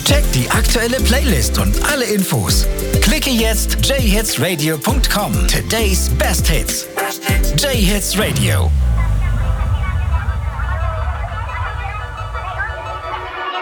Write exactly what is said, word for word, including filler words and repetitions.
Check die aktuelle Playlist und alle Infos. Klicke jetzt j hits radio punkt com. Today's Best Hits. J-Hits Radio.